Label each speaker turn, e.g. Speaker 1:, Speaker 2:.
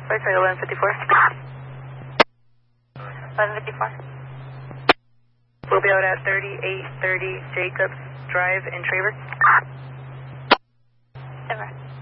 Speaker 1: Sorry, 1154. 1154. We'll be out at 3830 Jacobs Drive in Traver.
Speaker 2: Over.